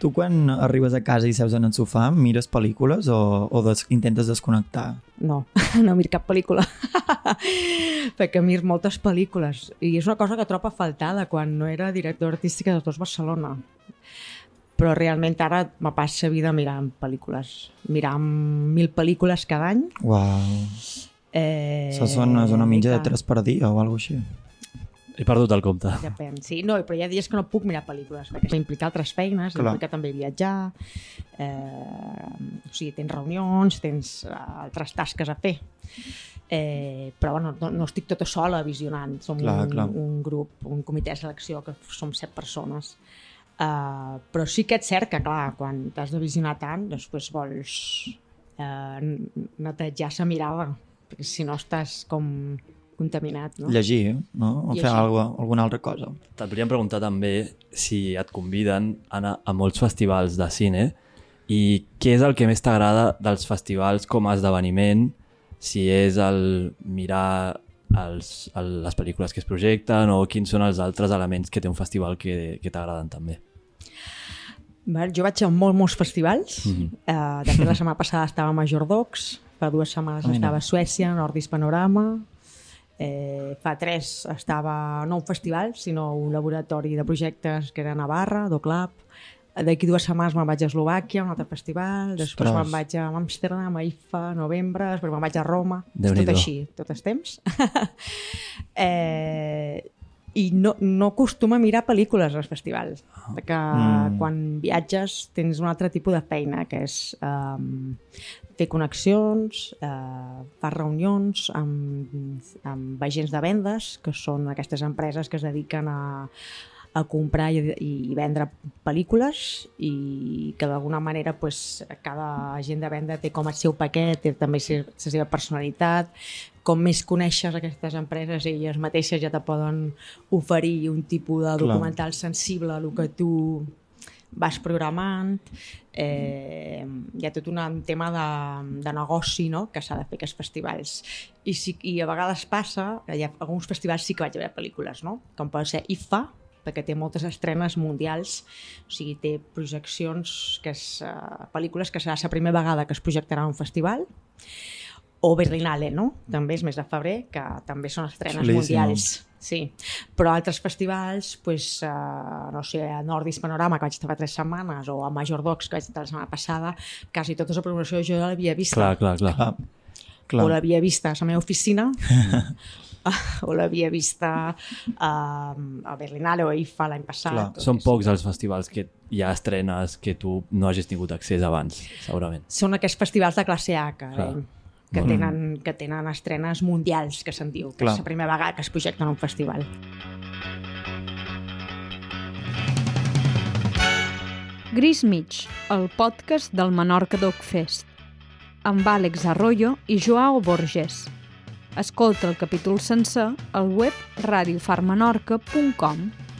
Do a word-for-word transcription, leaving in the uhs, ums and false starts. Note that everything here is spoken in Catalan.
Tu quan arribes a casa i seus en el sofà, mires pel·lícules o, o des, intentes desconnectar? No, no miro cap pel·lícula. Perquè miro moltes pel·lícules. I és una cosa que trobo a faltar de quan no era director artística de Dos Barcelona. Però realment ara me passa vida mirant pel·lícules. Mirant mil pel·lícules cada any. Uau. Eh, Això són, és una mitja de tres per dia o alguna cosa així. He perdut el compte. Depèn, sí. No, però hi ha dies que no puc mirar pel·lícules, perquè implica altres feines, Clar. implica també viatjar, eh, o sigui, tens reunions, tens altres tasques a fer. Eh, però bueno, no, no estic tota sola visionant. Som Clar, un, clar. un grup, un comitè de selecció, que som set persones. Uh, però sí que és cert que, clar, quan t'has de visionar tant, després vols eh, netejar la mirada, perquè si no estàs com contaminat, no? Llegir, no? O fer Llegir. alguna, alguna altra cosa. Et volíem preguntar també si et conviden a anar a molts festivals de cine i què és el que més t'agrada dels festivals com a esdeveniment, si és el mirar els, el, les pel·lícules que es projecten o quins són els altres elements que té un festival que, que t'agraden també. Bé, jo vaig a molt, molts festivals. Mhm. Uh, de fet, la setmana passada estava a Major Docs, fa dues setmanes Ah, mira. estava a Suècia, Nordis Panorama, eh, fa tres estava no un festival, sinó un laboratori de projectes que era a Navarra, Doclab. D'aquí dues setmanes me'n vaig a Eslovàquia, un altre festival, després Ostres. me'n vaig a Amsterdam, a I F A, novembre, després me'n vaig a Roma, Déu-n'hi-do. tot així, tot el temps. eh, I no, no acostuma a mirar pel·lícules als festivals, perquè Mm. quan viatges tens un altre tipus de feina, que és um, fer connexions, uh, fer reunions amb, amb agents de vendes, que són aquestes empreses que es dediquen a, a comprar i, i vendre pel·lícules i que d'alguna manera pues, cada agent de venda té com el seu paquet, té també la seva personalitat. Com més coneixes aquestes empreses, elles mateixes ja te poden oferir un tipus de documental sensible a el que tu vas programant. Eh, hi ha tot un tema de, de negoci, no?, que s'ha de fer aquests festivals. I, sí, I a vegades passa, hi ha alguns festivals sí que vaig a veure pel·lícules, no?, com pot ser I F A, perquè té moltes estrenes mundials, o sigui, té projeccions, que és, uh, pel·lícules que serà la primera vegada que es projectarà en un festival, o Berlinale, no? També és mes de febrer, que també són estrenes Xulíssim. mundials. Sí. Però altres festivals, pues, uh, no sé, a Nordis Panorama, que vaig estar fa tres setmanes, o a Major Docs, que vaig estar la setmana passada, quasi tota la programació jo ja l'havia vista. Clar, clar, clar. Clar. Clar. O l'havia vista a la meva oficina, o l'havia vista a, a Berlinale o a I F A l'any passat. Clar. Són pocs els festivals que hi ha estrenes que tu no hagis tingut accés abans, segurament. Són aquests festivals de classe A, que, Clar. que, Mm. tenen, que tenen estrenes mundials, que se'n diu, que Clar. és la primera vegada que es projecten en un festival. Gris Mig, el podcast del Menorca Doc Fest, amb Àlex Arroyo i Joao Borges. Escolta el capítol sencer al web radio far menorca punt com.